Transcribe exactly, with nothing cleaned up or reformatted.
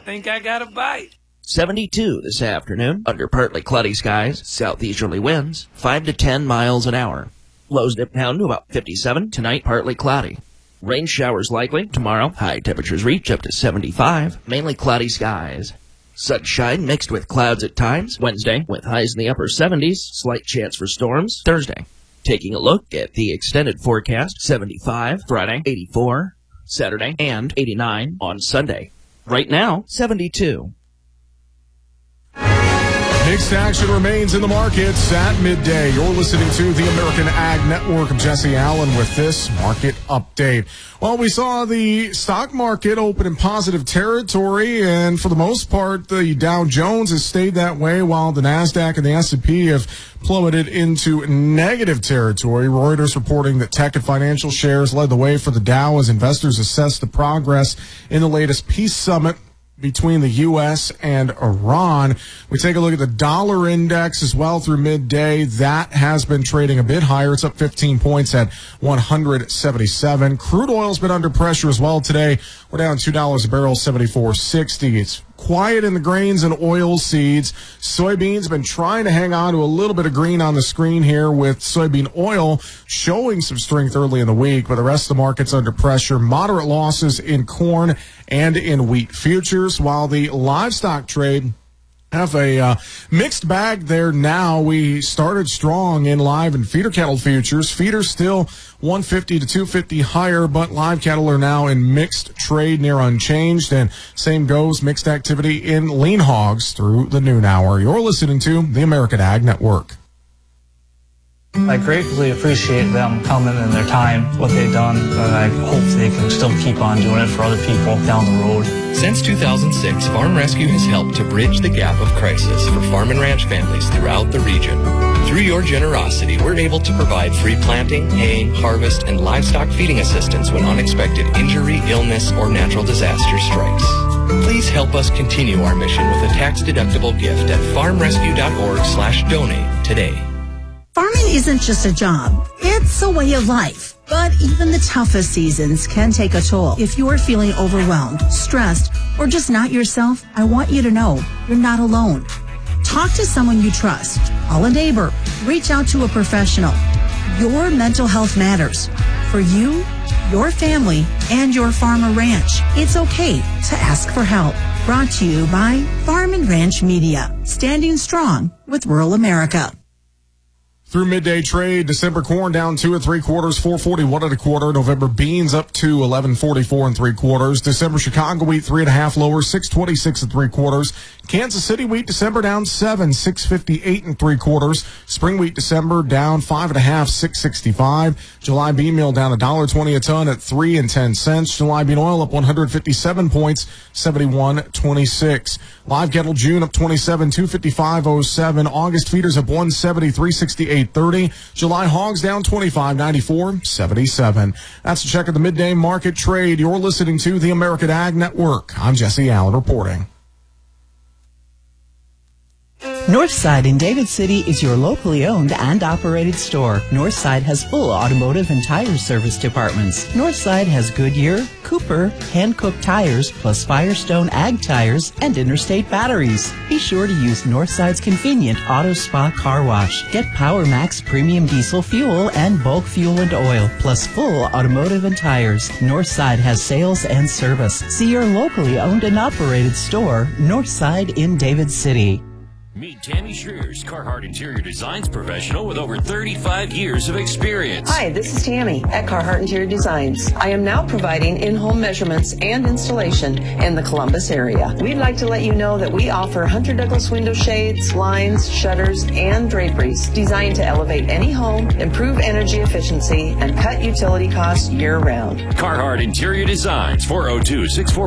think I got a bite. seventy-two this afternoon, under partly cloudy skies, southeasterly winds, five to ten miles an hour. Lows dip down to about fifty-seven, tonight partly cloudy. Rain showers likely tomorrow, high temperatures reach up to seventy-five, mainly cloudy skies. Sunshine mixed with clouds at times, Wednesday with highs in the upper seventies, slight chance for storms, Thursday. Taking a look at the extended forecast, seventy-five, Friday, eighty-four, Saturday, and eighty-nine on Sunday. Right now, seventy-two. Mixed action remains in the markets at midday. You're listening to the American Ag Network. I'm Jesse Allen with this market update. Well, we saw the stock market open in positive territory, and for the most part, the Dow Jones has stayed that way, while the NASDAQ and the S and P have plummeted into negative territory. Reuters reporting that tech and financial shares led the way for the Dow as investors assess the progress in the latest peace summit between the U S and Iran. We take a look at the dollar index as well through midday. That has been trading a bit higher. It's up fifteen points at one hundred seventy-seven. Crude oil's been under pressure as well today. We're down two dollars a barrel, seventy-four sixty. It's quiet in the grains and oil seeds. Soybeans been trying to hang on to a little bit of green on the screen here, with soybean oil showing some strength early in the week, but the rest of the market's under pressure. Moderate losses in corn and in wheat futures, while the livestock trade have a uh, mixed bag there now. We started strong in live and feeder cattle futures. Feeders still one fifty to two fifty higher, but live cattle are now in mixed trade, near unchanged, and same goes mixed activity in lean hogs through the noon hour. You're listening to the American Ag Network. I gratefully appreciate them coming and their time, what they've done, and I hope they can still keep on doing it for other people down the road. Since two thousand six, Farm Rescue has helped to bridge the gap of crisis for farm and ranch families throughout the region. Through your generosity, we're able to provide free planting, haying, harvest, and livestock feeding assistance when unexpected injury, illness, or natural disaster strikes. Please help us continue our mission with a tax-deductible gift at farmrescue.org slash donate today. Farming isn't just a job, it's a way of life. But even the toughest seasons can take a toll. If you're feeling overwhelmed, stressed, or just not yourself, I want you to know you're not alone. Talk to someone you trust. Call a neighbor. Reach out to a professional. Your mental health matters. For you, your family, and your farm or ranch. It's okay to ask for help. Brought to you by Farm and Ranch Media. Standing strong with rural America. Through midday trade, December corn down two and three quarters, four forty-one and a quarter. November beans up to eleven forty-four and three quarters. December Chicago wheat three and a half lower, six twenty-six and three quarters. Kansas City wheat December down seven, six fifty-eight and three quarters. Spring wheat December down five and a half, six sixty-five. July bean meal down a dollar twenty a ton at three and ten cents. July bean oil up one hundred fifty-seven points, seventy-one twenty-six. Live cattle June up twenty-seven, two fifty-five oh seven. August feeders up one seventy, three sixty-eight thirty. July hogs down twenty-five, ninety-four seventy-seven. That's a check of the midday market trade. You're listening to the American Ag Network. I'm Jesse Allen reporting. Northside in David City is your locally owned and operated store. Northside has full automotive and tire service departments. Northside has Goodyear, Cooper, hand-cooked tires, plus Firestone Ag tires and Interstate batteries. Be sure to use Northside's convenient Auto Spa car wash. Get Power Max premium diesel fuel and bulk fuel and oil, plus full automotive and tires. Northside has sales and service. See your locally owned and operated store, Northside in David City. Meet Tammy Schreers, Carhartt Interior Designs professional with over thirty-five years of experience. Hi, this is Tammy at Carhartt Interior Designs. I am now providing in-home measurements and installation in the Columbus area. We'd like to let you know that we offer Hunter Douglas window shades, blinds, shutters, and draperies designed to elevate any home, improve energy efficiency, and cut utility costs year-round. Carhartt Interior Designs, four oh two, six four